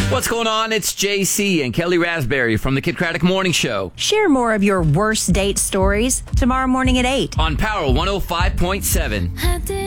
What's going on? It's JC and Kelly Raspberry from the Kid Craddock Morning Show Share more of your worst date stories tomorrow morning at 8. on Power 105.7.